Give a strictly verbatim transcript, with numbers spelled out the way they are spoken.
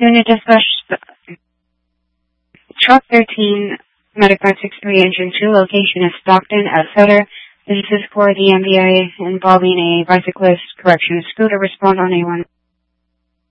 Unit dispatch, Truck thirteen, Medical six three, Engine two, location is Stockton at Sutter. This is for the M B I involving a bicyclist correction scooter. Respond on A one.